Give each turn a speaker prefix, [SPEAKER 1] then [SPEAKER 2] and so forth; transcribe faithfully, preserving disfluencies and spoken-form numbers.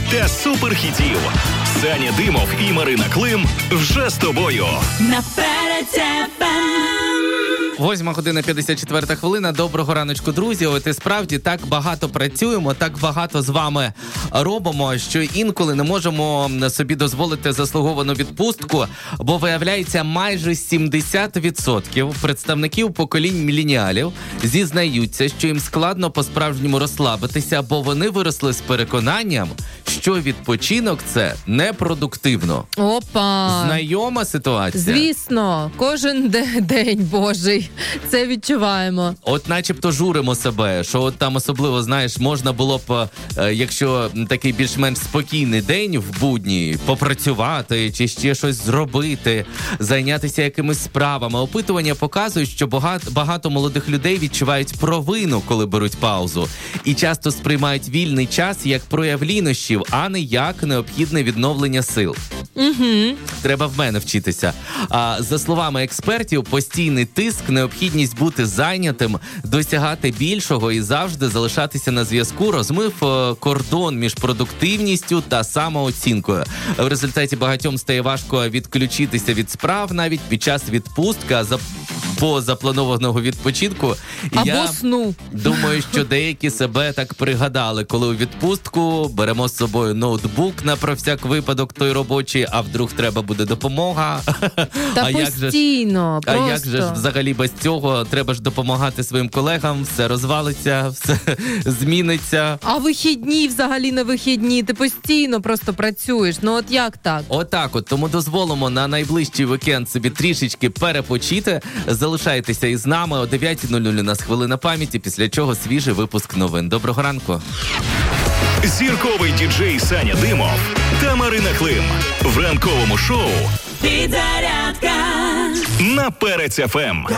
[SPEAKER 1] та суперхітів. Саня Димов і Марина Клим вже з тобою.
[SPEAKER 2] Наперед тебе.
[SPEAKER 3] Восьма година, п'ятдесят четверта хвилина. Доброго раночку, друзі. От і справді так багато працюємо, так багато з вами робимо, що інколи не можемо собі дозволити заслуговану відпустку, бо виявляється, майже сімдесят відсотків представників поколінь міленіалів зізнаються, що їм складно по-справжньому розслабитися, бо вони виросли з переконанням, що відпочинок – це непродуктивно.
[SPEAKER 4] Опа!
[SPEAKER 3] Знайома ситуація?
[SPEAKER 4] Звісно, кожен де- день Божий. Це відчуваємо.
[SPEAKER 3] От начебто журимо себе, що от там особливо, знаєш, можна було б, е, якщо такий більш-менш спокійний день в будні, попрацювати чи ще щось зробити, зайнятися якимись справами. Опитування показують, що багато, багато молодих людей відчувають провину, коли беруть паузу. І часто сприймають вільний час як прояв лінощів, а не як необхідне відновлення сил.
[SPEAKER 4] Угу.
[SPEAKER 3] Треба в мене вчитися. А за словами експертів, постійний тиск, необхідність бути зайнятим, досягати більшого і завжди залишатися на зв'язку розмив е, кордон між продуктивністю та самооцінкою. В результаті багатьом стає важко відключитися від справ навіть під час відпустки, а за по запланованого відпочинку.
[SPEAKER 4] Або
[SPEAKER 3] Я
[SPEAKER 4] сну.
[SPEAKER 3] думаю, що деякі себе так пригадали, коли у відпустку беремо з собою ноутбук на про всяк випадок той робочий, а вдруг треба буде допомога.
[SPEAKER 4] Та
[SPEAKER 3] а як же ж,
[SPEAKER 4] постійно,
[SPEAKER 3] а
[SPEAKER 4] просто.
[SPEAKER 3] як же ж взагалі без цього? Треба ж допомагати своїм колегам, все розвалиться, все зміниться.
[SPEAKER 4] А вихідні взагалі на вихідні, ти постійно просто працюєш. Ну от як так?
[SPEAKER 3] Отак от, тому дозволимо на найближчий вікенд собі трішечки перепочити. Залишайтеся із нами о дев'ятій нуль нуль у нас хвилина пам'яті, після чого свіжий випуск новин. Доброго ранку.
[SPEAKER 1] Зірковий діджей Саня Димов та Марина Клим в ранковому шоу
[SPEAKER 2] Підзарядка.
[SPEAKER 1] на Перець еф ем.